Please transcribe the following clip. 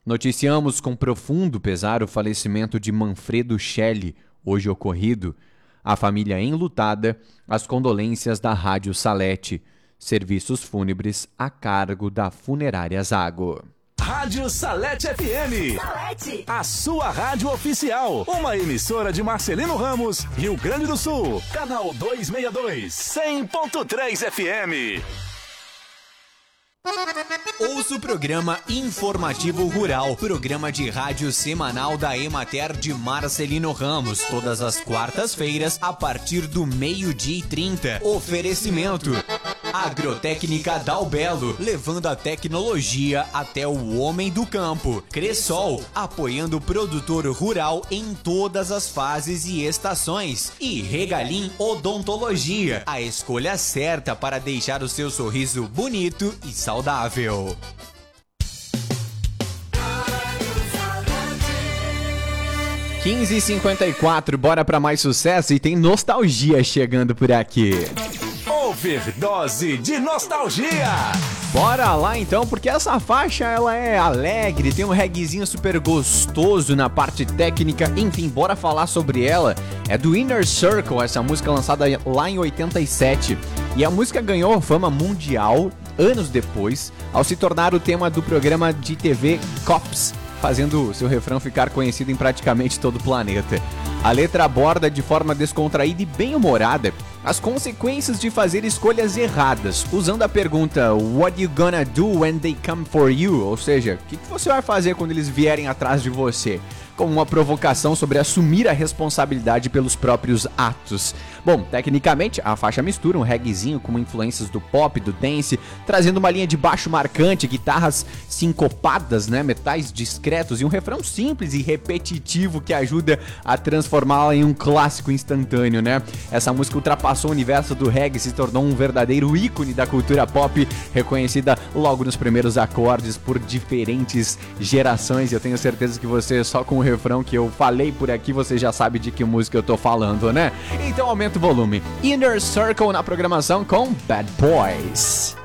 Noticiamos com profundo pesar o falecimento de Manfredo Schelli, hoje ocorrido. A família enlutada, as condolências da Rádio Salete. Serviços fúnebres a cargo da Funerária Zago. Rádio Salete FM. Salete. A sua rádio oficial. Uma emissora de Marcelino Ramos, Rio Grande do Sul. Canal 262, 100.3 FM. Ouça o programa Informativo Rural, programa de rádio semanal da Emater de Marcelino Ramos, todas as quartas-feiras, a partir do 12h30. Oferecimento Agrotécnica Dalbelo, levando a tecnologia até o homem do campo. Cressol, apoiando o produtor rural em todas as fases e estações. E Regalim Odontologia, a escolha certa para deixar o seu sorriso bonito e saudável. – 15h54, bora para mais sucesso e tem nostalgia chegando por aqui. Overdose de nostalgia. Bora lá então, porque essa faixa ela é alegre, tem um reguezinho super gostoso na parte técnica, enfim, bora falar sobre ela. É do Inner Circle, essa música lançada lá em 87. E a música ganhou fama mundial anos depois, ao se tornar o tema do programa de TV Cops, fazendo seu refrão ficar conhecido em praticamente todo o planeta. A letra aborda de forma descontraída e bem-humorada as consequências de fazer escolhas erradas, usando a pergunta "What you gonna do when they come for you?", ou seja, o que você vai fazer quando eles vierem atrás de você? Como uma provocação sobre assumir a responsabilidade pelos próprios atos. Bom, tecnicamente, a faixa mistura um reguezinho com influências do pop, do dance, trazendo uma linha de baixo marcante, guitarras sincopadas, metais discretos e um refrão simples e repetitivo que ajuda a transformá-la em um clássico instantâneo, Essa música ultrapassou o universo do reggae e se tornou um verdadeiro ícone da cultura pop, reconhecida logo nos primeiros acordes por diferentes gerações. Eu tenho certeza que você, só com o refrão que eu falei por aqui, você já sabe de que música eu tô falando, Então aumenta o volume. Inner Circle na programação com Bad Boys.